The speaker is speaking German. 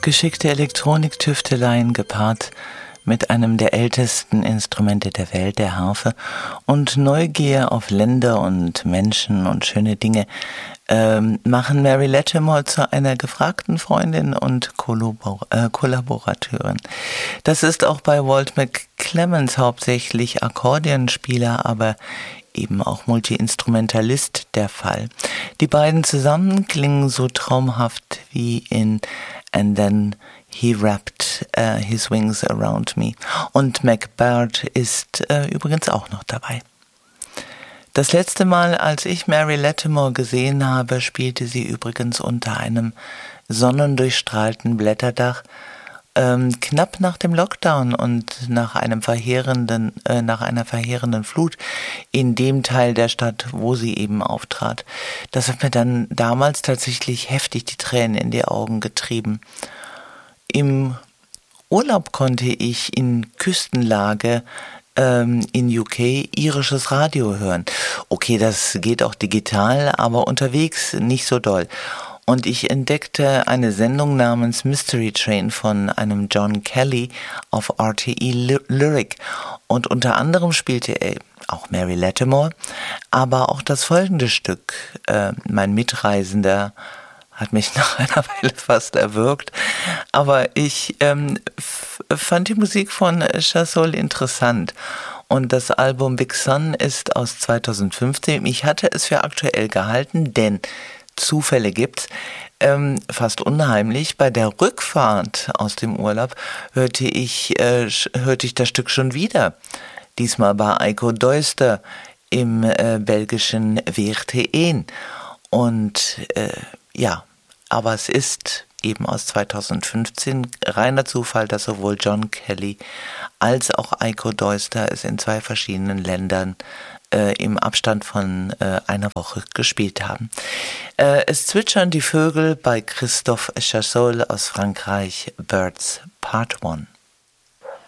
Geschickte Elektroniktüfteleien gepaart mit einem der ältesten Instrumente der Welt, der Harfe, und Neugier auf Länder und Menschen und schöne Dinge machen Mary Latimore zu einer gefragten Freundin und Kollaborateurin. Das ist auch bei Walt McClemmons hauptsächlich Akkordeonspieler, aber eben auch Multi-Instrumentalist der Fall. Die beiden zusammen klingen so traumhaft wie in And Then He Wrapped His Wings Around Me. Und Mac Baird ist übrigens auch noch dabei. Das letzte Mal, als ich Mary Latimore gesehen habe, spielte sie übrigens unter einem sonnendurchstrahlten Blätterdach, knapp nach dem Lockdown und nach einer verheerenden Flut in dem Teil der Stadt, wo sie eben auftrat. Das hat mir dann damals tatsächlich heftig die Tränen in die Augen getrieben. Im Urlaub konnte ich in Küstenlage in UK irisches Radio hören. Okay, das geht auch digital, aber unterwegs nicht so doll. Und ich entdeckte eine Sendung namens Mystery Train von einem John Kelly auf RTE Lyric. Und unter anderem spielte er auch Mary Latimore, aber auch das folgende Stück. Mein Mitreisender hat mich nach einer Weile fast erwürgt. Aber ich fand die Musik von Chassaul interessant. Und das Album Big Sun ist aus 2015. Ich hatte es für aktuell gehalten, denn Zufälle gibt's. Fast unheimlich. Bei der Rückfahrt aus dem Urlaub hörte ich das Stück schon wieder. Diesmal bei Eiko Deuster im belgischen WRT1. Und aber es ist eben aus 2015 reiner Zufall, dass sowohl John Kelly als auch Eiko Deuster es in 2 verschiedenen Ländern im Abstand von einer Woche gespielt haben. Es zwitschern die Vögel bei Christophe Chassaul aus Frankreich, Birds Part 1.